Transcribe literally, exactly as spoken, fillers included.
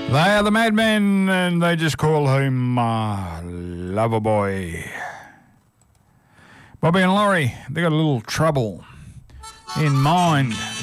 They are the Madmen, and they just call him uh, Loverboy. Bobby and Laurie, they got a little trouble in mind.